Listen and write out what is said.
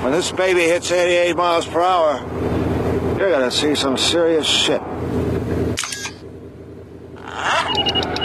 When this baby hits 88 miles per hour, you're gonna see some serious shit.